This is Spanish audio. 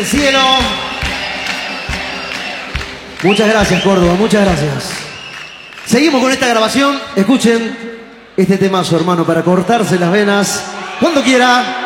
Cielo. Muchas gracias, Córdoba, muchas gracias. Seguimos con esta grabación. Escuchen este temazo, hermano, para cortarse las venas cuando quiera.